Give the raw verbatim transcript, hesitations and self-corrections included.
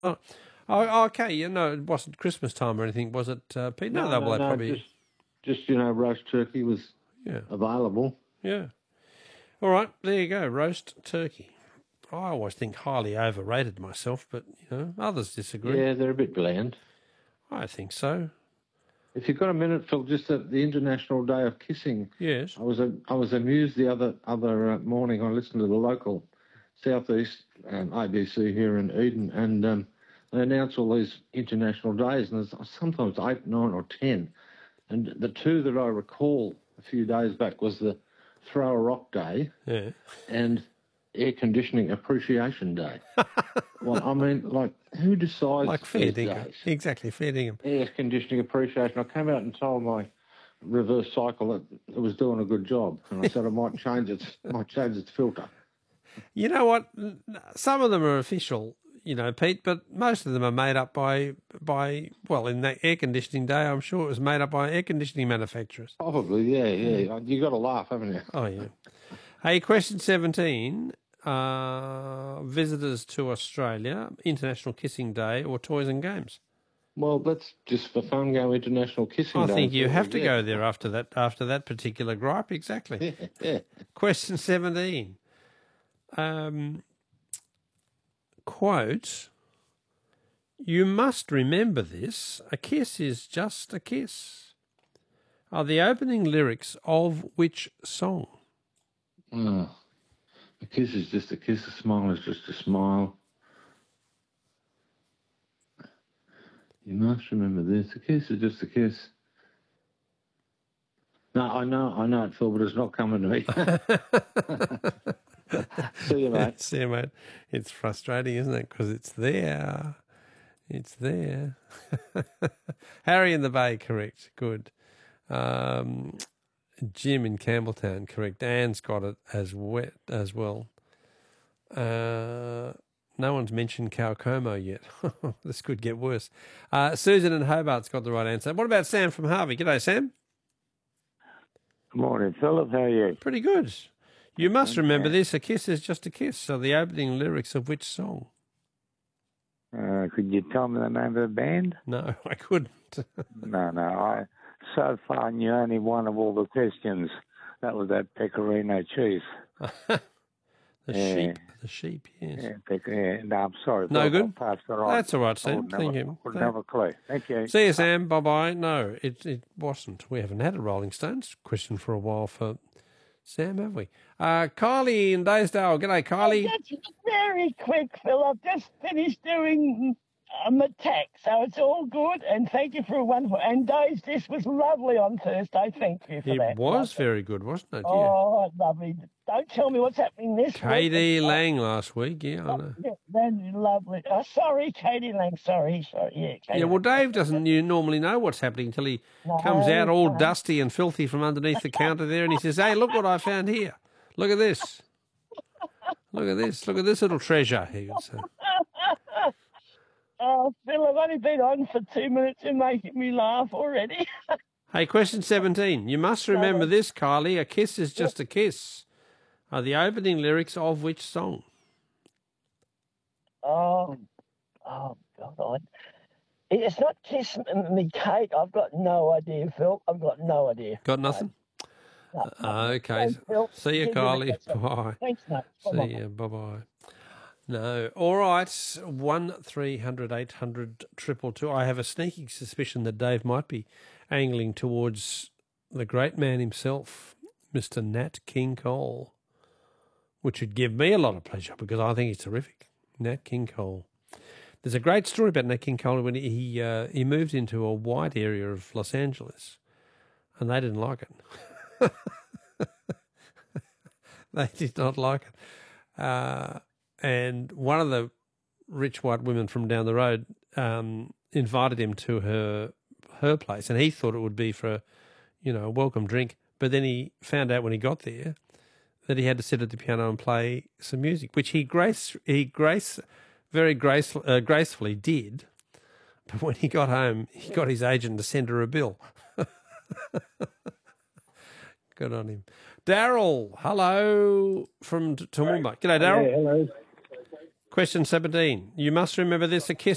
Oh, oh, okay. You know, it wasn't Christmas time or anything, was it, uh, Pete? No, No, no, no, well, no, probably. just, just, you know, roast turkey was Yeah. available. Yeah. All right, there you go, roast turkey. I always think highly overrated myself, but, you know, others disagree. Yeah, they're a bit bland. I think so. If you've got a minute, Phil, just at the International Day of Kissing. Yes. I was a, I was amused the other other uh, morning. I listened to the local Southeast um, A B C here in Eden, and um, they announce all these international days, and there's sometimes eight, nine, or ten. And the two that I recall a few days back was the Throw a Rock Day, yeah, and Air Conditioning Appreciation Day. Well, I mean, like, who decides like fair these dinkum. days? Exactly, fair dinkum. Air Conditioning Appreciation. I came out and told my reverse cycle that it was doing a good job, and I said I might change its might change its filter. You know what? Some of them are official, you know, Pete, but most of them are made up by by well, in that air conditioning day, I'm sure it was made up by air conditioning manufacturers. Probably, yeah, yeah. You got to laugh, haven't you? Oh yeah. Hey, question seventeen. Uh, visitors to Australia, International Kissing Day, or toys and games? Well, let's just for fun go International Kissing I Day. think you have to yeah. go there after that after that particular gripe. Exactly. Yeah, yeah. Question seventeen. Um, quote, you must remember this, a kiss is just a kiss, are the opening lyrics of which song? Oh, a kiss is just a kiss, a smile is just a smile. You must remember this, a kiss is just a kiss. No, I know, I know it, Phil, but it's not coming to me. See you, mate. See you, mate. It's frustrating, isn't it? Because it's there. It's there. Harry in the Bay, correct. Good. Um, Jim in Campbelltown, correct. Anne's got it as wet as well. Uh, no one's mentioned Kaukomo yet. This could get worse. Uh, Susan in Hobart's got the right answer. What about Sam from Harvey? G'day, Sam. Good morning, Philip. How are you? Pretty good. You must remember this, a kiss is just a kiss. So the opening lyrics of which song? Uh, could you tell me the name of the band? No, I couldn't. no, no. I so far knew only one of all the questions. That was that pecorino cheese. the yeah. sheep. The sheep, yes. Yeah, pec- yeah. No, I'm sorry. No Philip, good? I'll pass it on. That's all right, Sam. Never, Thank you. Wouldn't have a clue. Thank you. See you, Sam. Bye-bye. No, it it wasn't. We haven't had a Rolling Stones question for a while for Sam, have we? Uh, Kylie in Daysdale. G'day, Kylie. Oh, that's very quick, Phil. I've just finished doing um, attack, so it's all good. And thank you for a wonderful. And Days, this was lovely on Thursday. Thank you for it that. It was lovely. very good, wasn't it? Yeah. Oh, lovely. Don't tell me what's happening this Katie week. Katie Lang last week, yeah, I know. Yeah, that's lovely. Oh, sorry, Katie Lang. Sorry, sorry. Yeah, Katie yeah. Well, Lang. Dave doesn't you normally know what's happening until he no, comes out all no. dusty and filthy from underneath the counter there, and he says, "Hey, look what I found here. Look at this. Look at this. Look at this little treasure." He would say. Oh, Phil, I've only been on for two minutes and making me laugh already. Hey, question seventeen. You must remember this, Kylie. A kiss is just a kiss. Are the opening lyrics of which song? Oh, oh, God. It's not Kiss Me Kate. I've got no idea, Phil. I've got no idea. Got nothing? No, no, uh, okay. Thanks, Phil. See you, Kylie. Bye. Thanks, mate. See Bye-bye. you. Bye-bye. No. All right. One three hundred eight hundred triple two. I have a sneaking suspicion that Dave might be angling towards the great man himself, Mister Nat King Cole, which would give me a lot of pleasure because I think he's terrific. Nat King Cole. There's a great story about Nat King Cole when he uh, he moved into a white area of Los Angeles, and they didn't like it. They did not like it. Uh, and one of the rich white women from down the road um, invited him to her her place, and he thought it would be for a, you know, a welcome drink. But then he found out when he got there that he had to sit at the piano and play some music, which he grace he grace very grace, uh, gracefully did. But when he got home, he got his agent to send her a bill. Good on him. Daryl, hello from Toowoomba. G'day, Daryl. Yeah, hello. Question seventeen. You must remember this, a kiss